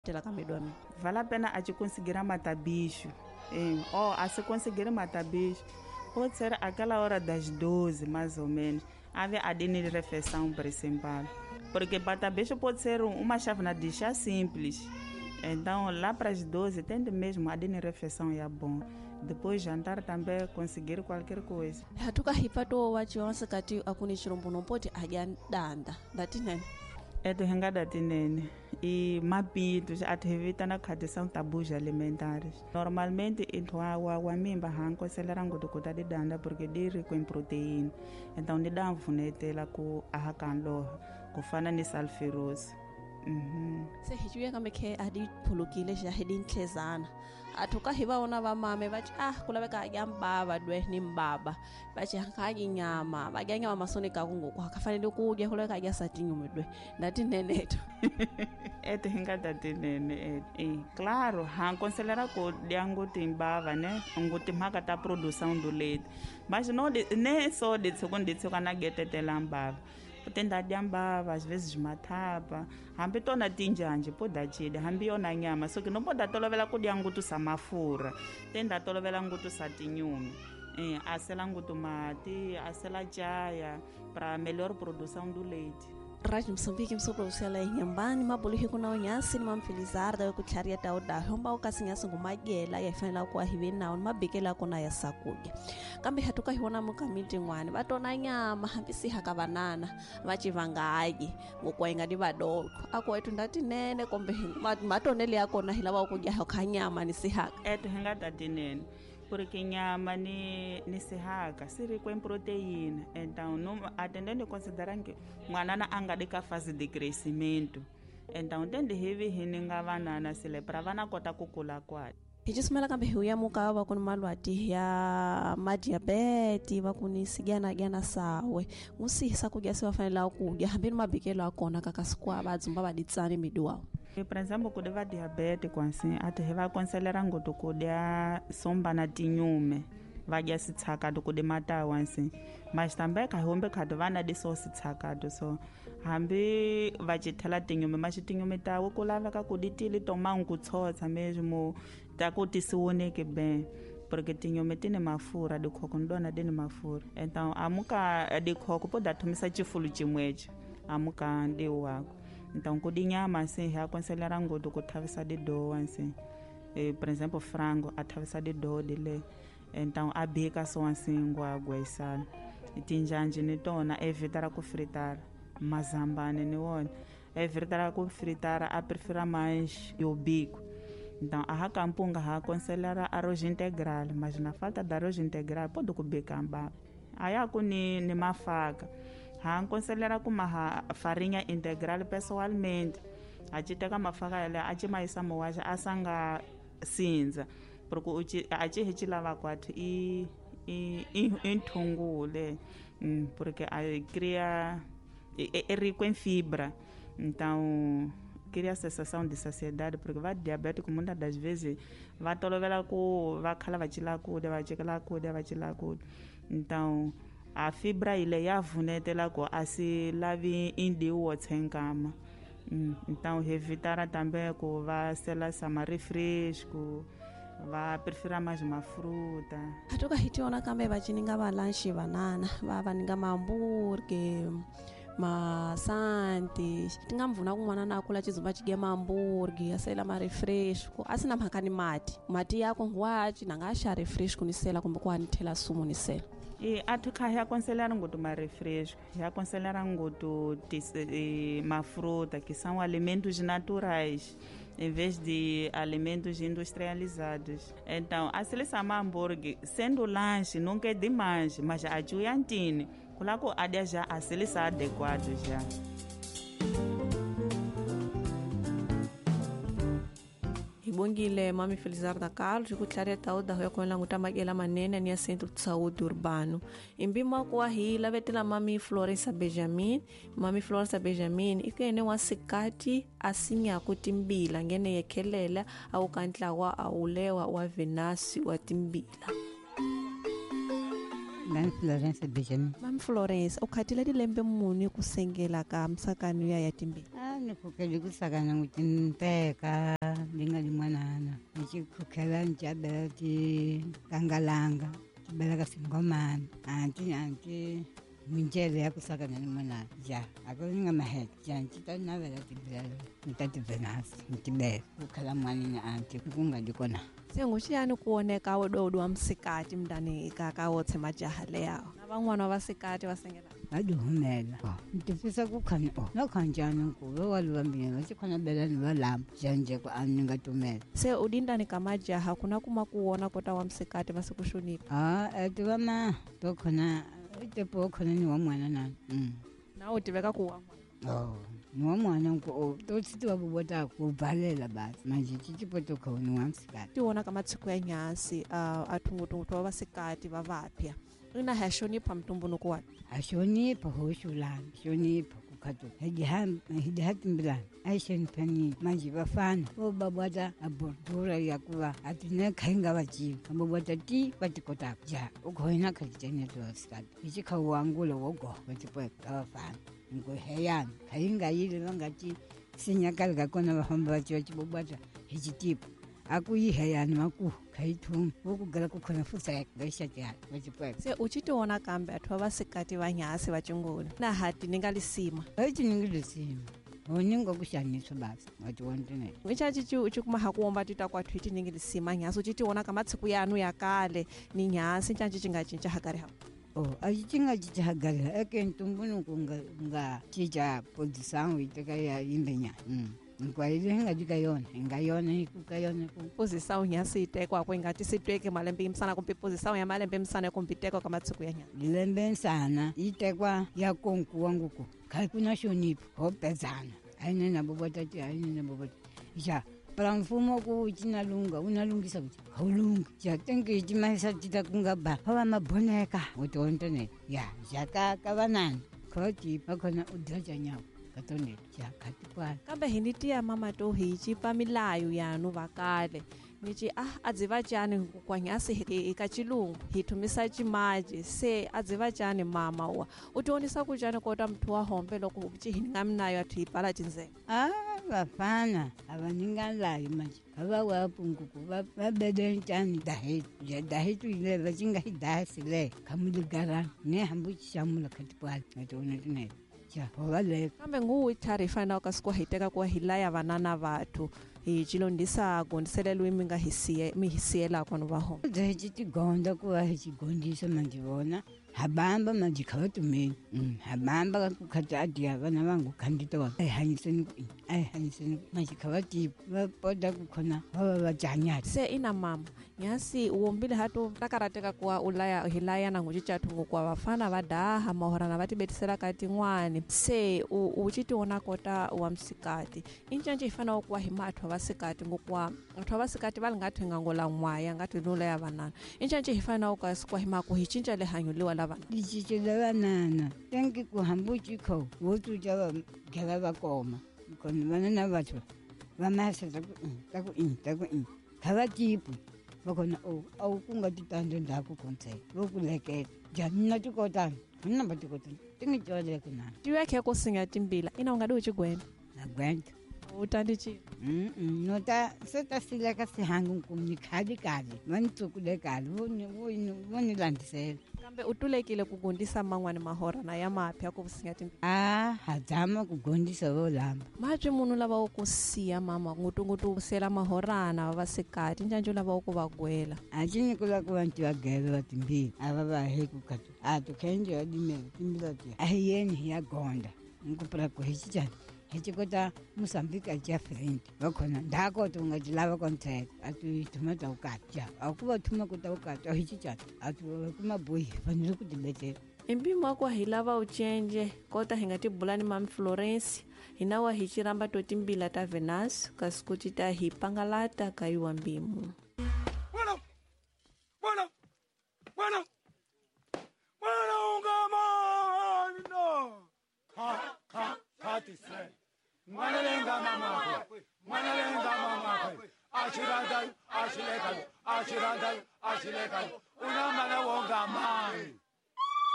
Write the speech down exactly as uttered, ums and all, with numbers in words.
tela ka medo ame. Vale a pena a te conseguir matar bicho. Eh, oh, a se conseguir matar bicho, pode ser aquela hora das doze, mais ou menos. Havia a de refeição principal. Porque matar bicho pode ser uma chávena de chá simples. Então, lá para as doze, tende mesmo a de refeição é bom. Depois jantar também conseguir qualquer coisa. Hatuka hipato wachi wansa kati akuni chirombo nompoti ajandanda. Dati nene? É do rengada tinene. E mapitos, até evita na cadê são tabus alimentares. Normalmente, então a água mimba hanco acelerango do cuidado de danda porque de rico em proteína. Então, de dá um funete lá com a hacanlo, com fana ni salferose. Mhm. Se hijuya kama ke adi pulukile ja hedin tlezana. Atuka hiba ona ba mame bachi ah kula ka yambaba dwe ni mbaba. Bachi hankaji nyama, baganya masone ka kungo kwa kafanele kudya kula ka ya satinyo medwe. Ndati neneto. Ete hingata tinene eh claro, han considera ko diango timbava né, nguti mhaka ta produção do leite. Mas não nem só de segundo de segunda getete lambava. Tenda diambava, às vezes matava. Hambi tona tinjanje poda chide, hambi yona nyama, so que não pode tolovela ku diangutu sa mafura. Tenda tolovela ngutu sa tinyumi. Eh, asela ngutu mati, asela jaya para melhor produção do leite. Rádio Moçambique msoproducela nyambani mabuli hiku na onyasi mamfilizarda yo kucharia tauda homba ukasinyasa ngumagela yafanela kwa hiwe na mabekela kona ya sakuge kambe hatuka hiona mukamiti ngwane batona nyama hambisi hakabanana bachivangaji ngokwainga di badoko akwetu ndati nene kombe matonele yakona hilawa ukujya hakanyama ni sihaka eto hengata tinene porque nyama ni ni sihaka siri com proteína então não atendendo considerando que mwanana anga de ka fase de crescimento então tende heavy hininga vanana sile para vana kota kukula kwati ijismela kambe huya muka wa kun malwati ya madiabeti wa kunisigiana gana sawe musisa kujya se wafanela kujya hambini mabikelo akona kakasikwa bazumba baditsani midwa. Por exemplo, quando vai diabetes, assim, até vai aconselhar ngo to kudia somba na tinyume, vai já se tsaka do kude mata assim. Mas também ka hombe ka dovana de so se tsaka do so. Hambi vai te tela tinyume, mas tinyume ta o kulava ka kuditili tomar um kutsotsa mesmo, ta kutisione que bem. Porque tinyume tene mafura de coco ndona dene mafura. Então, amuka de coco pode atomisa chifulu chimwecho. Amuka de wako. Então, quando nyama assim, já aconselharam ngo do kutavisa de do assim. Eh, por exemplo, frango, atavisa de do dele. Então, a bica só assim ngo água e sal. E tinjanje ni tona evitar ku fritar, mazambane ni wona. Evitar ku fritar a prefira mais o bico. Então, a campunga ha aconselhar arroz integral, mas na falta de arroz integral pode ku becamba. Aí a ni ni mafaca. Ha aconselhar com uma farinha integral pessoalmente. A gente tem uma farinha, a gente mais samoaja asanga cinza, porque a gente lava quatro e e entungule, porque a cria é rico em fibra, então cria a sensação de saciedade, porque vai diabético muitas das vezes vai tolovela com vai cala vai tirar com vai tirar com vai tirar com, então a fibra ile ya vunete lá com a se lave indi o tsenkama. Então evitar também que vai ser lá sama refresco, vai preferir mais uma fruta. Hatuka hitiona kambe bachininga ba lanchi banana, ba baninga hambúrguer, ma sandes. Tingamvuna kumwana nakula chizumba chige hambúrguer, asela ma refresco, asina makani mati. Mati yako ngwachi nangasha refresco nisela kumbe kwa nithela sumu nisela. E atuka ya aconselhar ngo tomar refresco, ya aconselhar ngo to uma fruta que são alimentos naturais em vez de alimentos industrializados. Então, a seleção hambúrguer sendo lanche nunca é demais, mas a juiantine, coloco a já a seleção adequada já. Ibongile mami Felizarda Carlos kutlare tauda hoya kona ngutamagela manene ni centro de saúde urbano imbima kwa hila vetela mami Florence Benjamin mami Florence Benjamin ikene wasikati asinya kutimbila ngene yekelela au kantla wa aulewa wa Venasi wa timbila. Mami Florence Benjamin. Mami Florence ukhatila dilembe muni kusengela ka msakano ya timbila. Ah, ni kukeli kusakana ngutinteka chikukela nchabela ti kangalanga tibela ka singomani anti anti minjele ya kusaka nani mwana ja akalinga mahet ja ntita navela tibela ntati venas ntibela kukhala mwani na anti kukunga dikona senguxiyani ku woneka wododo wa msikati mndani ka ka wotse majaha leyawo na van'wana va vasikati va sengela vaduhumela ntifisa kukhani o nakhanjani nkulo waluvambile vachikhona belani valamba janje ku ani nga tumela se udindani ka majaha kuna kuma kuwona kota wa msikati va sikushunipa ah etiva ma to khona itepo khona ni wa mwana na mm na u tiveka ku wa oh ni wa mwana nku to tsitiwa vuvota ku bhalela basi manje chichipo to khona wa msikati ti wona ka matsiko ya nyasi uh, athunguthungu wa vasikati va vapya ina ha shonipa mtumbunuko wa ashonipa hoshulana shonipa kukhato hejiham hidihatimbilana aishonipani manje vafana vo babwata abordura yakuva atine khainga vachiva ambobwata ti vatikotaka ja ukhoina khalichaneto vasikati ichikhauwangula wogo vatipoeka vafana nkuheyana khainga yile vangati sinyakalika kona vahamba vachi vachibobwata hichitipo akuyiheyani maku khaithum ukugala kukhona futhi ngaishatiyani vachipweka se uchitiwona kambe athu va vasikati va nyasi va cingoni na hati ninga lisima aichiningilisima oninga kuxaniswa basi watiwontinele ichachi ci ucikuma kuomba tita kwathu itiningi lisima nyasi uchitiwona ka matsiku yanu ya kale ni nyasi ncanci ci nga cinca hakari hapo oh achicinga cicahagarila eke ntumbuluko nga nga cica pozisangu iteka ya yimbenya mm nkwaile ngajika yona ingayona ikukayona ku posição nyasi itekwa kwengati sitweke malembe imsana kumpi posição ya malembe imsana kumpiteko ka matsiku ya nyasi lilembe nsana itekwa ya konku wangu ku kai kuna shonipo hopezana aine na bobotati aine na bobotati ja para mfumo ku cinalunga unalungisa kuti haulunga ja tenke cimahisa cita kungaba hava maboneka utontone ya jaka kavanani khoti bakhona udraja nyawo katonele ja khatipwana kambe hi ni tiya mama to hi cipa milayo yanu vakale ni ci ah a dzi va cani kwa nyasi eka cilungu hi thumisa cimaji se a dzi va cani mama wa u tionisa ku cani kota muthu wa hombe loko ci hi nga minayo athu hi pala cindzeka ah vafana avaninganlayo manje kava wapunguku vabede ncani dahetu ja dahetu ile vacinga hi dahasile khamuligarana ne hambu cixamula khatipwana atonetinele ja hovaleka kambe nguwi thari fana ka siku hiteka ku hilaya vanana vathu hi cilondisa gondiselelo imi nga hisiye mi hisiyela kono va homa hi tigonda ku va hi cigondisa manje vona habamba manje khawatumeni habamba kukhata adiya vana vangu khandita wa ai hanyiseni ku ai hanyiseni manje khawatipa va poda kukhona vava va janyati se ina mama nyasi uombile hatu takarateka kuwa ulaya hilaya na nguci cathungu kwa vafana va daha mahorana va tibetisela ka tin'wani se ucitiwona kota wa msikati incanci hi fana kuwa hi mathu va vasikati ngokuwa athu va vasikati va lingathi ngangola n'waya ngati lulaya vanana incanci hi fana ka sikwa hi maku hi cinca le hanyo liwa la vana licicile vanana tenki ku hambu cikho wo tuca va gela va koma kona vanana vathu va maseta ku ta ku in ta ku in kha va tipu va kona o awu ku nga titandle ndhaku kontseka vo ku leketa jani na tikotani nna va tikotani ti ngi coleke na tiwekhe ku sinya timbila ina u nga di u cigwenda na gwenta utandi ci mm no ta se ta sileka sihangu nkumni khali kale vanitsukule kale voni voni voni landisela kambe u tulekile ku gondisa man'wani mahorana ya mapya ku sinya timbila ah hadzama ku gondisa vo lamba mabyi munhu lava wo ku siya mama ngutungutu sela mahorana va vasikati ncancu lava wo ku va gwela a cinikula ku vanti va gele va timbila a va va he ku khatu a tu khenje ya dimela timbila ti a hi yeni hi ya gonda nkupura ku hi cicani hi cikota musambika ja frente va khona ndhakota u nga ci lava kontseka a tu hi thuma ta vukati ja a ku va thuma ku ta vukati a hi cicani a tu va ku mabohi hi fanele ku tiletela i mpimo wa ku hi lava u cence kota hi nga tibulani mami florence hi na wa hi ciramba to timbila ta venus kasi ku ci ta hi pangalata ka yiwa mbimu Bueno, bueno, bueno, bueno, ungamano. Ha, ha, hatise. Mwana lenga mama kwe, mwana lenga mama kwe. Ashiranda, ashileka, ashiranda, ashileka. Una mwana wonga mani.